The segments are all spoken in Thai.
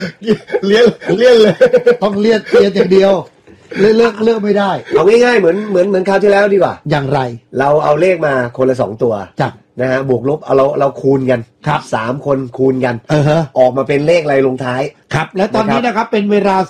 เลี้ยนเลยต้องเลียนอย่างเดียวเลือกไม่ได้เอาง่ายๆเหมือนคราวที่แล้วดีกว่าอย่างไรเราเอาเลขมาคนละ2ตัวจับนะฮะบวกลบเอาเราคูณกันครับ 3คนคูณกันออกมาเป็นเลขอะไรลงท้ายครับและตอนนี้นะครับเป็นเวลา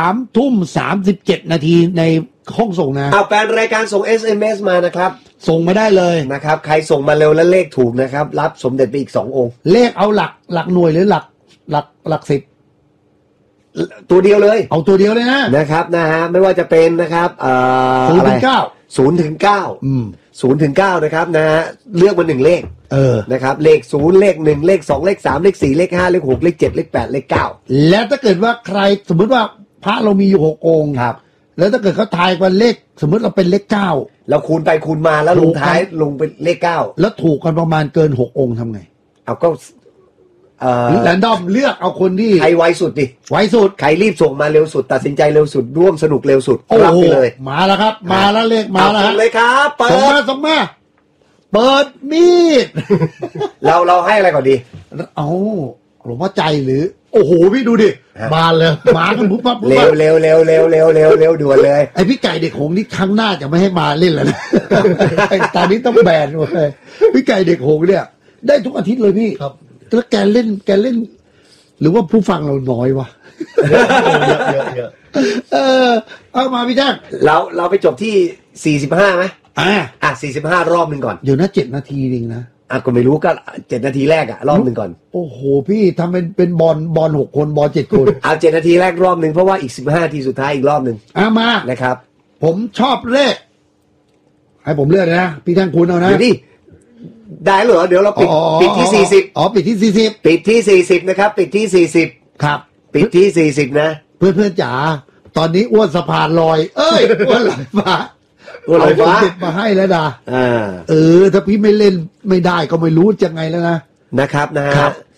3:37 นาทีในห้องส่งนะเอาแฟนรายการส่ง SMS มานะครับส่งมาได้เลยนะครับใครส่งมาเร็วและเลขถูกนะครับรับสมเด็จไปอีก2องค์เลขเอาหลักหน่วยหรือหลัก10 ตัวเดียวเลยเอาตัวเดียวเลยนะครับนะฮะไม่ว่าจะเป็นนะครับ 0 ถึง 9 0 ถึง 9 0 ถึง 9นะครับนะฮะเลือกมา1เลขนะครับเลข0เลข1เลข2เลข3เลข4เลข5เลข6เลข7เลข8เลข9 และถ้าเกิดว่าใครสมมติว่าพระเรามีอยู่6องค์ครับแล้วถ้าเกิดเขาทายกันเลขสมมติเราเป็นเลข9 เราคูณไปคูณมาแล้วลงท้ายลงเป็นเลข9 แล้วถูกกันประมาณเกิน6องค์ทำไงเอาก็แรนดอมเลือกเอาคนที่ใครไวสุดดิไวสุดใครรีบส่งมาเร็วสุดตัดสินใจเร็วสุดร่วมสนุกเร็วสุดรับไปเลยมาแล้วครับมาแล้วเลขมาแล้วเลยครับเปิดส่งมาเปิดมีดเราให้อะไรก่อนดีเอาหลวงพ่อใจหรือโอ้โหพี่ดูดิมาเลยมากันปุ๊บปั๊บเร็วด่วนเลยไอพี่ไก่เด็กหงนี่ครั้งหน้าจะไม่ให้มาเล่นแล้วนะตอนนี้ต้องแบนเลยพี่ไก่เด็กหงเนี่ยได้ทุกอาทิตย์เลยพี่ครับแล้วแกเล่นหรือว่าผู้ฟังเราน้อยวะเยอะเอามาพี่แจ๊คเราไปจบที่45ไหม45รอบหนึ่งก่อนเดี๋ยวนะ7 นาทีเองนะก็ไม่รู้ก็7 นาทีแรกรอบหนึ่งก่อนโอ้โหพี่ทำเป็นบอล6 คนบอล7 คนเอา7 นาทีแรกรอบหนึ่งเพราะว่าอีก15 นาทีสุดท้ายอีกรอบหนึ่งมานะครับผมชอบเลขให้ผมเลือกนะพี่แท่งคุณเอานะดิได้เหรอเดี๋ยวเราปิดที่40 ปิดที่40 ปิดที่40นะครับปิดที่40 ครับปิดที่40นะเพื่อนจ๋าตอนนี้อ้วนสะพานลอยอ้วนลอยฟ้าติดมาให้แล้วดาถ้าพี่ไม่เล่นไม่ได้ก็ไม่รู้จะไงแล้วนะครับนะฮะ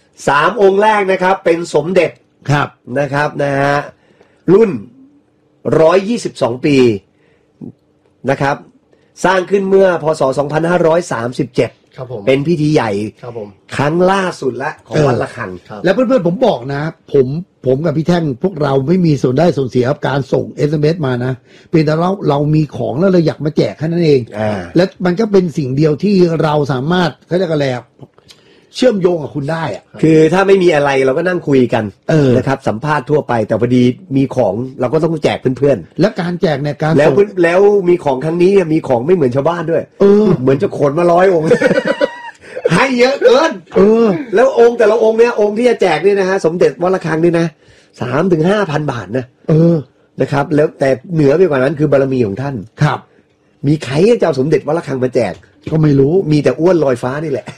3องค์แรกนะครับเป็นสมเด็จครับนะครับนะฮะรุ่น122ปีนะครับสร้างขึ้นเมื่อพศ2537 ครับผมเป็นพิธีใหญ่ครับผมครั้งล่าสุดและของวัดละคังแล้วเพื่อนๆผมบอกนะผมกับพี่แท่งพวกเราไม่มีส่วนได้ส่วนเสียกับการส่ง SMS มานะเป็นแต่เรามีของแล้วเราอยากมาแจกแค่นั้นเองและมันก็เป็นสิ่งเดียวที่เราสามารถเขาเรียกอะไรเชื่อมโยงกับคุณได้คือถ้าไม่มีอะไรเราก็นั่งคุยกันนะครับสัมภาษณ์ทั่วไปแต่พอดีมีของเราก็ต้องแจกเพื่อนๆและการแจกในการแล้วมีของครั้งนี้มีของไม่เหมือนชาวบ้านด้วยเหมือนจะขนมา100 องค์ ให้เยอะเกินแล้วองค์แต่ละองค์เนี่ยองค์ที่จะแจกนี่นะฮะสมเด็จวัดระฆังนี่นะ3,000 ถึง 5,000 บาทนะนะครับแล้วแต่เหนือไปกว่านั้นคือบารมีของท่านครับมีใครจะเอาสมเด็จวัดระฆังมาแจกก็ไม่รู้มีแต่อ้วนลอยฟ้านี่แหละ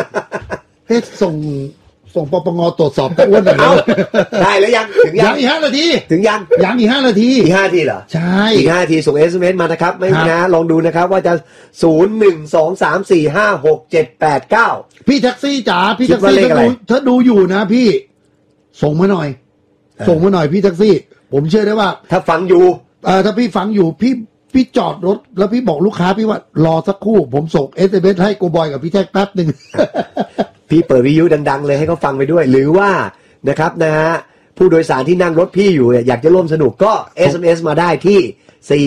ส่งปปงตรวจสอบตะอ้วนหน่อยได้แล้วยังถึงยังอีก5 นาทีถึงยังอีก5 นาทีอีก5 นาทีเหรอใช่อีก5 นาทีส่ง SMS มานะครับไม่นะลองดูนะครับว่าจะ0123456789 พี่แท็กซี่จ๋าพี่แท็กซี่ถ้าดูอยู่นะพี่ส่งมาหน่อยพี่แท็กซี่ผมเชื่อได้ว่าถ้าฟังอยู่ถ้าพี่ฟังอยู่พี่จอดรถแล้วพี่บอกลูกค้าพี่ว่ารอสักครู่ผมส่ง SMS ให้โกบอยกับพี่แท็กแป๊บนึงพี่เปิดวิทยุดังๆเลยให้เขาฟังไปด้วยหรือว่านะครับนะฮะผู้โดยสารที่นั่งรถพี่อยู่อยากจะร่วมสนุกก็ SMS มาได้ที่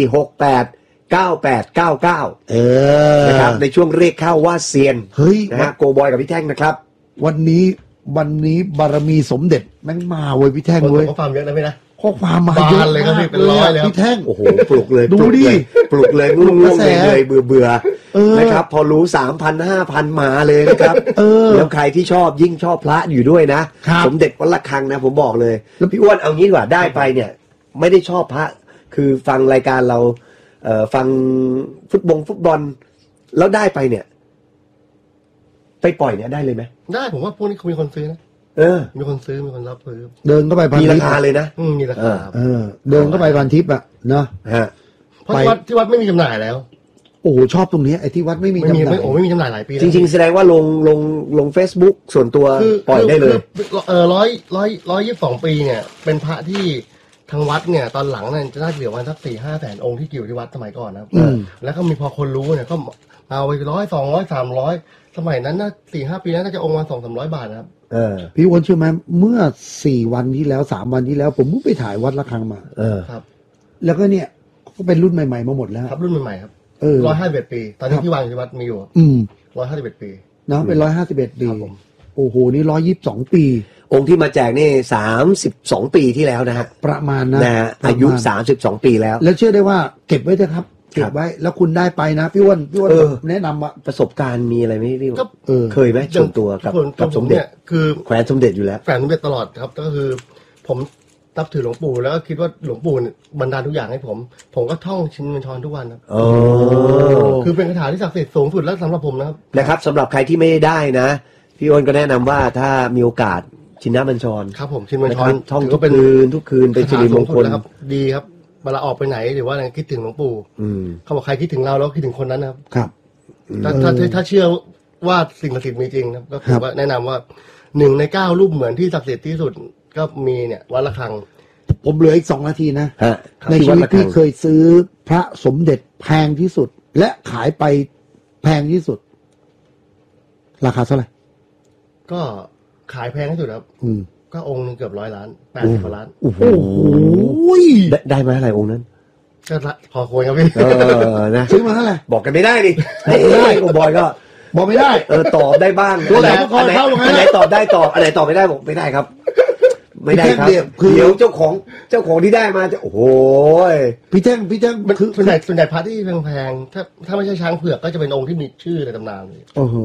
4689899นะครับในช่วงเรียกเข้าว่าเซียนนะฮะโกบอยกับพี่แท่งนะครับวันนี้บารมีสมเด็จแม่งมาเว้ยพี่แท่งเว้ยข้อความเยอะนะพี่นะข้อความมาเยอะเลยครับพี่เป็น100เลยพี่แท่งโอ้โหปลุกเลยดูดิปลุกเลยง่วงเลยเบื่อนะครับพอรู้ 3,000 5,000 มาเลยนะครับแล้วใครที่ชอบยิ่งชอบพระอยู่ด้วยนะสมเด็จวัดระฆังนะผมบอกเลยแล้วพี่อ้วนเอางี้ดีกว่าได้ไปเนี่ยไม่ได้ชอบพระคือฟังรายการเราฟังฟุตบอลแล้วได้ไปเนี่ยไปปล่อยเนี่ยได้เลยไหมได้ผมว่าพวกนี้มีคนซื้อนะมีคนซื้อมีคนรับซื้อเดินเข้าไปมีราคาเลยนะมีราคาเดินเข้าไปพันทิปอ่ะเนาะเพราะที่วัดไม่มีจำหน่ายแล้วโอ้โหชอบตรงนี้ไอ้ที่วัดไม่มีจำหน่ายไม่มีจำหน่ายหลายปีจริงๆแสดงว่าลง Facebook ส่วนตัวปล่อยได้เลย 122 ปีเนี่ยเป็นพระที่ทางวัดเนี่ยตอนหลังเนี่ยจะน่าจะเหลือวันสัก 4-5 แสนองค์ที่เกี่ยวที่วัดสมัยก่อนนะแล้วก็มีพอคนรู้เนี่ยก็เอาไป100 200 300 สมัยนั้นน่า4-5 ปีนั้นน่าจะองค์มา200-300 บาทนะครับพี่อ้วนเชื่อไหมเมื่อ4 วันที่แล้ว3 วันที่แล้ว ผมเพิ่งไปถ่ายวัดระฆังมาครับแล้วก็เนี่ยก็เป็นรุ่นใหม่ๆมาหมดแล้วครับรุ่นใหม่ๆครับ151 ปีตอนนี้ที่วางที่วัดมีอยู่151 ปีเนาะเป็น151 ปีโอ้โหนี่122 ปีองค์ที่มาแจกนี่32 ปีที่แล้วนะครับประมาณนะอายุ32 ปีแล้วแล้วเชื่อได้ว่าเก็บไว้เถอะครับเก็บไว้แล้วคุณได้ไปนะพี่อ้วนแนะนำว่าประสบการณ์มีอะไรไหมพี่เคยไหมส่วนตัวกับสมเด็จคือแขวนสมเด็จอยู่แล้วแขวนสมเด็จตลอดครับก็คือผมนับถือหลวงปู่แล้วก็คิดว่าหลวงปู่บรรดาลทุกอย่างให้ผมก็ท่องชินบัญชรทุกวันครับคือเป็นคาถาที่ศักดิ์สิทธิ์สูงสุดแล้วสำหรับผมนะครับสำหรับใครที่ไม่ได้นะพี่อ้วนก็แนะนำว่าถ้ามีโอกาสชินบัญชรครับผมชินบัญชรท่องทุกคืนเป็นสิริมงคลครับดีครับเวลาออกไปไหนหรือว่าอะไรคิดถึงหลวงปู่เขาบอกใครคิดถึงเราแล้วคิดถึงคนนั้นนะครับครับถ้าเชื่อว่าสิ่งศักดิ์สิทธิ์มีจริงนะก็ผมว่าแนะนำว่า1 ใน 9รูปเหมือนที่ศักดิ์สิทธิ์ที่สุดก็มีเนี่ยวัดระฆังผมเหลืออีก2 นาทีนะในชีวิตที่เคยซื้อพระสมเด็จแพงที่สุดและขายไปแพงที่สุดราคาเท่าไหร่ก็ขายแพงที่สุดครับก็องค์นึงเกือบ100 ล้าน80 กว่าล้านโอ้โหได้มาอะไรองค์นั้นก็พอควรครับพี่นะซื้อมาเท่าไหร่บอกกันไม่ได้ดิไม่ได้กูบอยก็บอกไม่ได้ตอบได้บ้างอันไหนตอบได้ตอบอันไหนตอบไม่ได้บอกไม่ได้ครับไม่ได้ครับเดี๋ยวเจ้าของที่ได้มาจะโอ้โหพี่แจ้งคือส่วนใหญ่พระที่แพงๆถ้าไม่ใช่ช้างเผือกก็จะเป็นองค์ที่มีชื่อในตำนานโอ้โห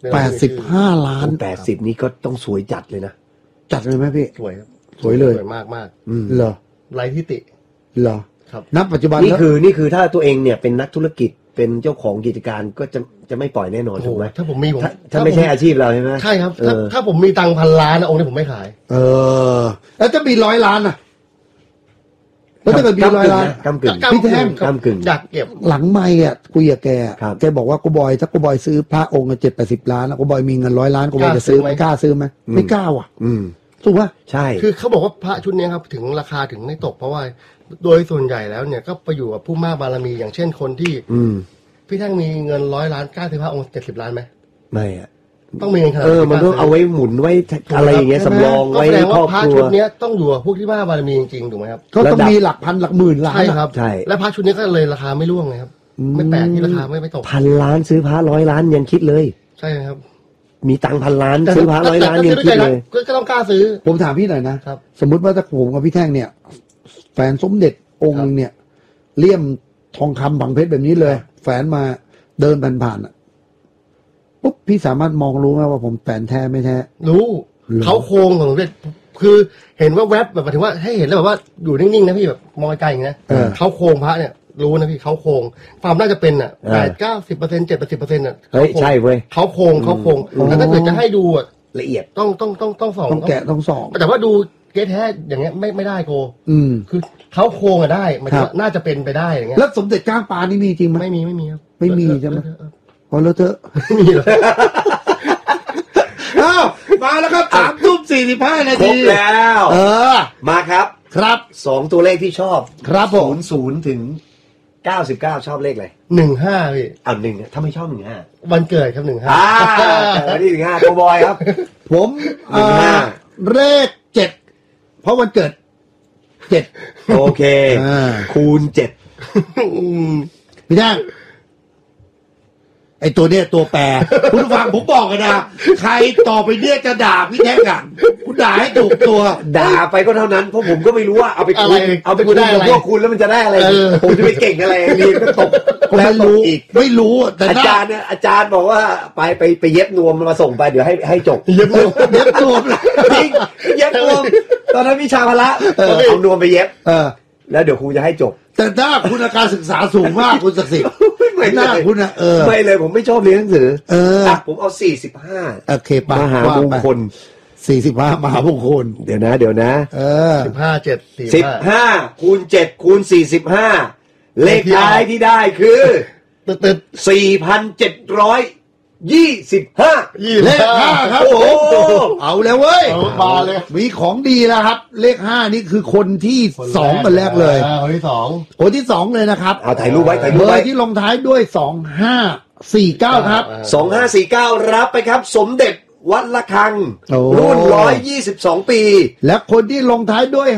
85 ล้าน 80นี่ก็ต้องสวยจัดเลยนะจัดเลยไหมพี่สวยครับสวยเลยสวยมากเหรอไร้ที่ติเหรอครับณปัจจุบันนี่คือถ้าตัวเองเนี่ยเป็นนักธุรกิจเป็นเจ้าของกิจการก็จะไม่ปล่อยแน่นอนถูกไหมถ้าผมมีถ้าไม่ใช่อาชีพเราใช่ไหมใช่ครับถ้าผมมีตังค์1,000 ล้านองค์นี้ผมไม่ขายแล้วจะมี100 ล้านอ่ะแล้วถ้าเกิดมี100 ล้านกำกึ่งพี่แท่งอยากเก็บหลังไม่อ่ะคุยกับแกบอกว่ากูบอยถ้ากูบอยซื้อพระองค์70-80 ล้านกูบอยมีเงิน100 ล้านกูบอยจะซื้อไหมกล้าซื้อไหมไม่กล้าว่ะถูกป่ะใช่คือเขาบอกว่าพระชุดนี้ครับถึงราคาถึงไม่ตกเพราะว่าโดยส่วนใหญ่แล้วเนี่ยก็ไปอยู่กับผู้มากบารมีอย่างเช่นคนที่พี่แท่งมีเงิน100 ล้านกล้าซื้อพระองค์70 ล้านไหมไม่อ่ะต้องมีเงินขนาดมันต้องเอาไว้หมุนไว้อะไรอย่างเงี้ยสำรองไว้ครอบครัวพระชุดนี้ต้องอยู่กับพวกที่มากบารมีจริงๆถูกไหมครับก็ต้องมีหลักพันหลักหมื่นล้านใช่ครับใช่และพระชุดนี้ก็เลยราคาไม่ร่วงเลยครับไม่แปลกที่ราคาไม่ตก 1,000 ล้านซื้อพระ100 ล้านยังคิดเลยใช่ครับมีตังค์ 1,000 ล้านซื้อพระ100 ล้านยังคิดเลยก็ต้องกล้าซื้อผมถามพี่หน่อยนะครับสมมุติว่าถ้าผมกับพี่แท่งเนี่ยแฟนสมเด็จองค์เนี่ยเลี่ยมทองคำฝังเพชรแบบนี้เลยแฝนมาเดินผ่านๆปุ๊บพี่สามารถมองรู้ไหมว่าผมแฝนแท้ไม่แท้รู้เขาโครงของสมเด็จคือเห็นว่าแวบแบบหมายถึงว่าให้เห็นแล้วแบบว่าอยู่นิ่งๆนะพี่แบบมองไกลอย่างนี้นะเขาโครงพระเนี่ยรู้นะพี่เขาโครงความน่าจะเป็น80-90% 70% เฮ้ยใช่เว้ยเขาโครงแล้วถ้าเกิดจะให้ดูละเอียดต้องส่องต้องแกะต้องส่องแต่ว่าดูเก๊แท้อย่างเงี้ยไม่ได้โกคือเขาโครงได้มันน่าจะเป็นไปได้อย่างเงี้ยแล้วสมเด็จก้างปลานี่มีจริงไหมไม่มีครับไม่มีใช่ไหมพอแล้วเถอะไม่มีหรอกมาแล้วครับ3:45 นาทีครบแล้วมาครับ2ตัวเลขที่ชอบครับผม 00 ถึง 99ชอบเลขอะไร 15พี่ 1ถ้าไม่ชอบ15 วันเกิดครับ15 นี่15โกบอยครับผม15เลข7เพราะวันเกิด7 โอเคคูณ7 พี่แท่งไอตัวเนี้ยตัวแปรคุณฟังผมบอกกันนะใครต่อไปเนี่ยจะด่าพี่แท่งอ่ะคุณด่าให้ถูกตัวด่าไปก็เท่านั้นเพราะผมก็ไม่รู้ว่าเอาไปคุยได้พวกคุณแล้วมันจะได้อะไรผมจะไปเก่งอะไรเรียนก็ตกแล้วรู้อีกไม่รู้แต่อาจารย์บอกว่าไปเย็บนวมมาส่งไปเดี๋ยวให้จบเย็บนวมจริงเย็บนวมตอนนั้นวิชาพละเอานวมไปเย็บแล้วเดี๋ยวครูจะให้จบแต่ถ้าคุณการศึกษาสูงมากคุณศักดิ์สิทธิ์หน้าคุณไม่เลยผมไม่ชอบเรียนหนังสือผมเอา45 โอเคมหามงคล 45มหามงคลเดี๋ยวนะ15คูณ7คูณ45เลขท้ายที่ได้คือ4,725 เลข5ครับผมเอาแล้วเว้ยมาเลยมีของดีแล้วครับเลข5นี่คือคนที่2คนแรกเลยคนที่2 เลยนะครับเอาถ่ายรูปไว้เบอร์ที่ลงท้ายด้วย 2549ครับ 2549รับไปครับสมเด็จวัดระฆังรุ่น122 ปีและคนที่ลงท้ายด้วย